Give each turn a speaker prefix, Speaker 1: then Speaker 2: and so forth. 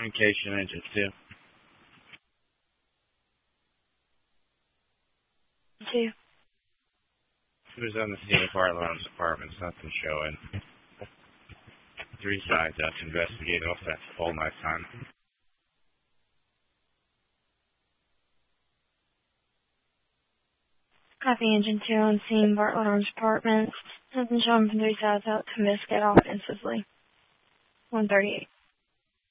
Speaker 1: Communication engine 2.
Speaker 2: 2.
Speaker 1: Who's on the scene of Bartolome's apartments? Nothing showing. 3 sides up. Investigate offense. All night time.
Speaker 2: Copy engine 2 on scene, Bartolome's apartments. Nothing showing from 3 sides out to investigate offensively. 138.